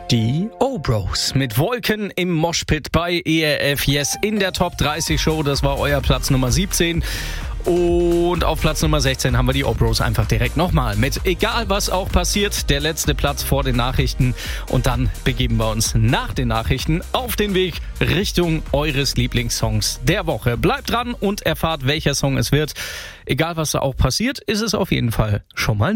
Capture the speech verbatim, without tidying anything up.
Die O-Bros mit Wolken im Moshpit bei E R F Yes in der Top dreißig Show. Das war euer Platz Nummer siebzehn. Und auf Platz Nummer sechzehn haben wir die O-Bros einfach direkt nochmal mit egal was auch passiert, der letzte Platz vor den Nachrichten. Und dann begeben wir uns nach den Nachrichten auf den Weg Richtung eures Lieblingssongs der Woche. Bleibt dran und erfahrt, welcher Song es wird. Egal was da auch passiert, ist es auf jeden Fall schon mal